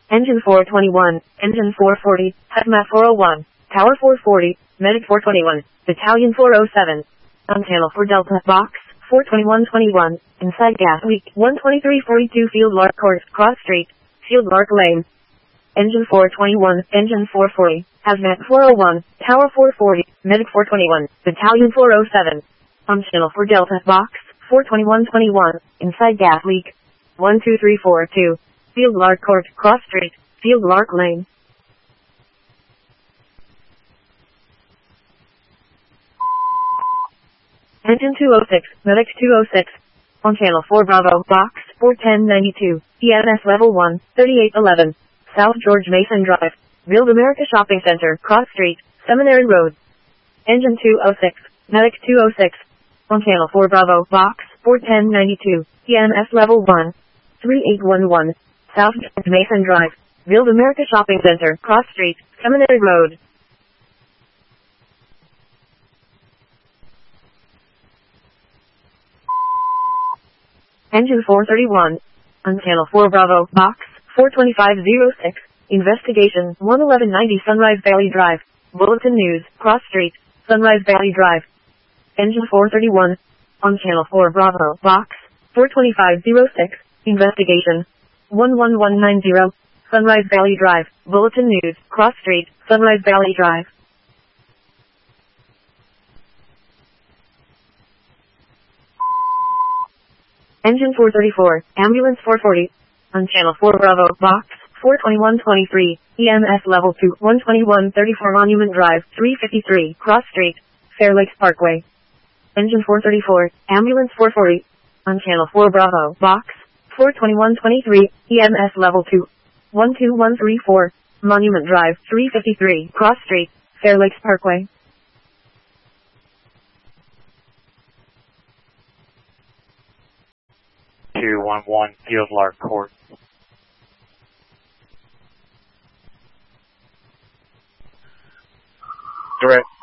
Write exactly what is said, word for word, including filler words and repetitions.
Engine four twenty-one, Engine four forty, Hazmat four oh one, Tower four forty, Medic four twenty-one, Battalion four oh seven. On channel four Delta, Box, four twenty-one twenty-one, inside Gas Week, one twenty-three forty-two Field Lark Court, Cross Street, Field Lark Lane. Engine four twenty-one, Engine four forty, Hazmat four oh one, Tower four forty, Medic four twenty-one, Battalion four oh seven. On channel four Delta, Box, four twenty-one twenty-one, inside Gas Leak, one two three four two, Field Lark Court, Cross Street, Field Lark Lane. Engine two oh six, Medic two oh six. On channel four Bravo, Box, four ten ninety-two, E M S Level one, thirty-eight eleven, South George Mason Drive, Build America Shopping Center, Cross Street, Seminary Road. Engine two oh six, Medic two oh six. On channel four Bravo, Box, four ten ninety-two, E M S Level one, thirty-eight eleven, South George Mason Drive, Build America Shopping Center, Cross Street, Seminary Road. Engine four thirty-one. On channel four Bravo, Box, four twenty-five oh six, Investigation, one eleven ninety Sunrise Valley Drive, Bulletin News, Cross Street, Sunrise Valley Drive. Engine four thirty-one. On channel four Bravo, Box, four twenty-five oh six, Investigation, one one one nine zero, Sunrise Valley Drive, Bulletin News, Cross Street, Sunrise Valley Drive. Engine four thirty-four, Ambulance four forty. On channel four Bravo, Box, four twenty-one twenty-three, E M S Level two, one twenty-one thirty-four Monument Drive, three fifty-three, Cross Street, Fair Lakes Parkway. Engine four thirty-four, Ambulance four forty. On channel four Bravo, Box, four twenty-one twenty-three, E M S Level two, one two one three four, Monument Drive, three fifty-three, Cross Street, Fair Lakes Parkway. two one one Field Lark Court. Direct.